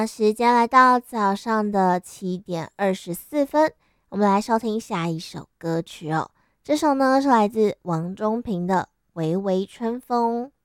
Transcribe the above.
时间来到早上的7:24，我们来收听下一首歌曲哦。这首呢是来自王中平的《微微春风》。